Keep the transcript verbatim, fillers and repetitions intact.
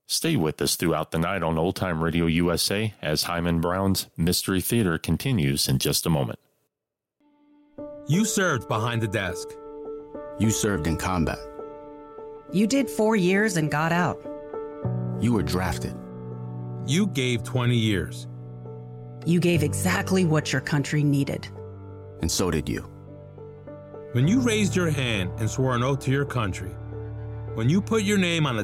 Stay with us throughout the night on Old Time Radio U S A as Hyman Brown's Mystery Theater continues in just a moment. You served behind the desk. You served in combat. You did four years and got out. You were drafted. You gave twenty years. You gave exactly what your country needed. And so did you. When you raised your hand and swore an oath to your country, when you put your name on a